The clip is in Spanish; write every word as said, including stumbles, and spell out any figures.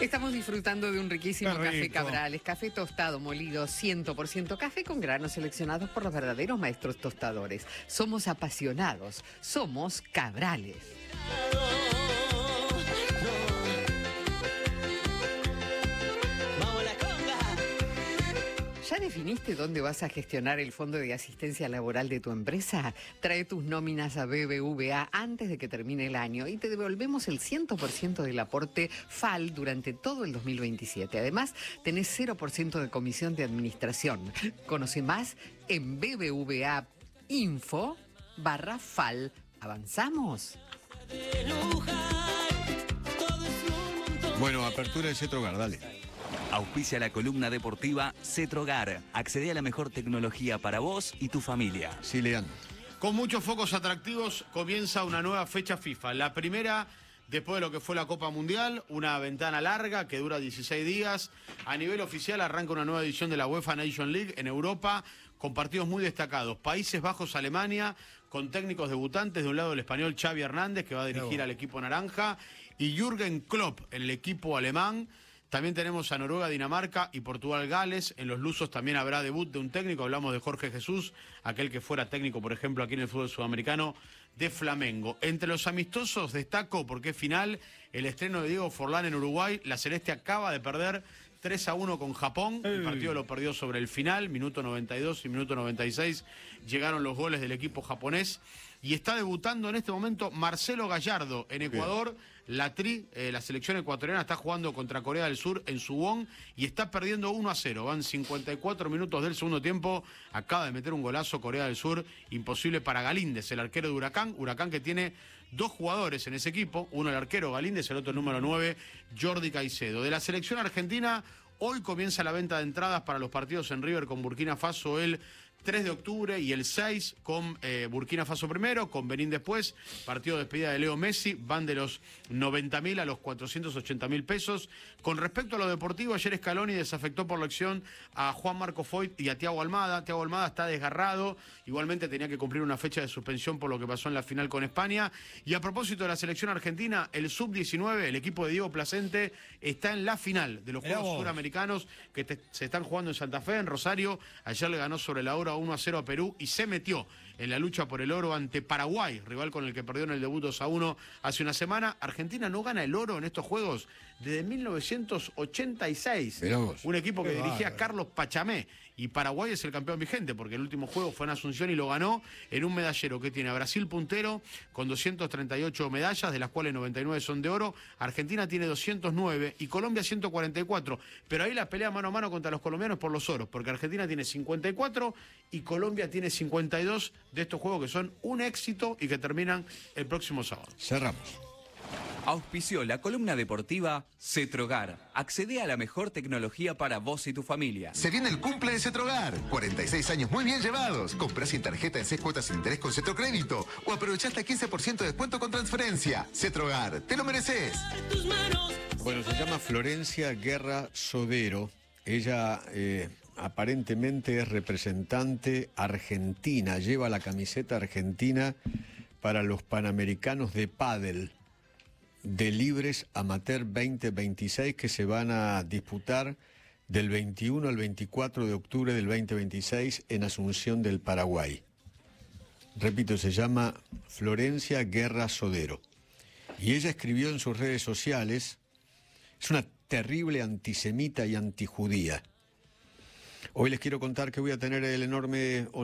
Estamos disfrutando de un riquísimo Qué café rico. Cabrales, café tostado, molido, cien por ciento café con granos seleccionados por los verdaderos maestros tostadores. Somos apasionados, somos Cabrales. ¿Ya definiste dónde vas a gestionar el fondo de asistencia laboral de tu empresa? Trae tus nóminas a B B V A antes de que termine el año y te devolvemos el cien por ciento del aporte F A L durante todo el dos mil veintisiete. Además, tenés cero por ciento de comisión de administración. Conoce más en bbva.info barra F A L. ¿Avanzamos? Bueno, apertura de Cetrogar, dale. Auspicia la columna deportiva Cetrogar. Accede a la mejor tecnología para vos y tu familia. Sí, Leandro. Con muchos focos atractivos comienza una nueva fecha FIFA. La primera después de lo que fue la Copa Mundial, una ventana larga que dura dieciséis días. A nivel oficial arranca una nueva edición de la UEFA Nation League en Europa con partidos muy destacados. Países Bajos, Alemania, con técnicos debutantes. De un lado el español Xavi Hernández, que va a dirigir al equipo naranja, y Jürgen Klopp en el equipo alemán. También tenemos a Noruega, Dinamarca y Portugal, Gales. En los lusos también habrá debut de un técnico. Hablamos de Jorge Jesús, aquel que fuera técnico, por ejemplo, aquí en el fútbol sudamericano de Flamengo. Entre los amistosos destaco, porque es final, el estreno de Diego Forlán en Uruguay. La Celeste acaba de perder tres a uno con Japón. El partido lo perdió sobre el final, minuto noventa y dos y minuto noventa y seis. Llegaron los goles del equipo japonés. Y está debutando en este momento Marcelo Gallardo en Ecuador. Bien. La Tri, eh, la selección ecuatoriana, está jugando contra Corea del Sur en Suwon y está perdiendo uno a cero. Van cincuenta y cuatro minutos del segundo tiempo. Acaba de meter un golazo Corea del Sur. Imposible para Galíndez, el arquero de Huracán. Huracán que tiene dos jugadores en ese equipo. Uno el arquero Galíndez, el otro el número nueve, Jordi Caicedo. De la selección argentina, hoy comienza la venta de entradas para los partidos en River con Burkina Faso el tres de octubre y el seis con eh, Burkina Faso primero, con Benín después. Partido de despedida de Leo Messi, van de los noventa mil a los cuatrocientos ochenta mil pesos. Con respecto a lo deportivo, ayer Scaloni desafectó por la acción a Juan Marco Foyt y a Thiago Almada. Thiago Almada está desgarrado, igualmente tenía que cumplir una fecha de suspensión por lo que pasó en la final con España. Y a propósito de la selección argentina, el sub diecinueve, el equipo de Diego Placente, está en la final de los Juegos Suramericanos que te, se están jugando en Santa Fe, en Rosario. Ayer le ganó sobre la hora uno a cero a Perú y se metió en la lucha por el oro ante Paraguay, rival con el que perdió en el debut dos a uno hace una semana. Argentina no gana el oro en estos juegos desde mil novecientos ochenta y seis. Un equipo que Qué dirigía bárbaro. Carlos Pachamé, y Paraguay es el campeón vigente porque el último juego fue en Asunción y lo ganó en un medallero que tiene a Brasil puntero con doscientas treinta y ocho medallas, de las cuales noventa y nueve son de oro. Argentina tiene doscientos nueve y Colombia ciento cuarenta y cuatro, pero ahí la pelea mano a mano contra los colombianos por los oros, porque Argentina tiene cincuenta y cuatro y Colombia tiene cincuenta y dos de estos juegos que son un éxito y que terminan el próximo sábado. Cerramos. Auspició la columna deportiva Cetrogar. Accede a la mejor tecnología para vos y tu familia. Se viene el cumple de Cetrogar. cuarenta y seis años muy bien llevados. Comprá sin tarjeta en seis cuotas sin interés con Cetrocrédito. O aprovechá hasta quince por ciento de descuento con transferencia. Cetrogar, te lo mereces. Bueno, se llama Florencia Guerra Sodero. Ella eh, aparentemente es representante argentina. Lleva la camiseta argentina para los Panamericanos de Pádel de Libres Amateur veinte veintiséis, que se van a disputar del veintiuno al veinticuatro de octubre del veinte veintiséis en Asunción del Paraguay. Repito, se llama Florencia Guerra Sodero. Y ella escribió en sus redes sociales, es una terrible antisemita y antijudía. Hoy les quiero contar que voy a tener el enorme